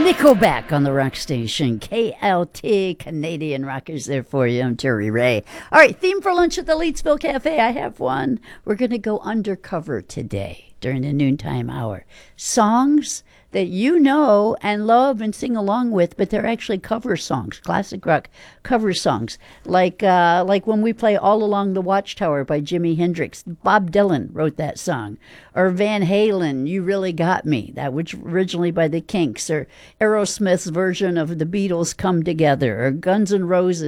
Nickelback on the rock station. KLT, Canadian Rockers there for you. I'm Terry Ray. All right, theme for lunch at the Leedsville Cafe. I have one. We're going to go undercover today during the noontime hour. Songs that you know and love and sing along with, but they're actually cover songs, classic rock cover songs, like when we play All Along the Watchtower by Jimi Hendrix. Bob Dylan wrote that song. Or Van Halen, You Really Got Me, that was originally by the Kinks. Or Aerosmith's version of the Beatles' Come Together. Or Guns N' Roses.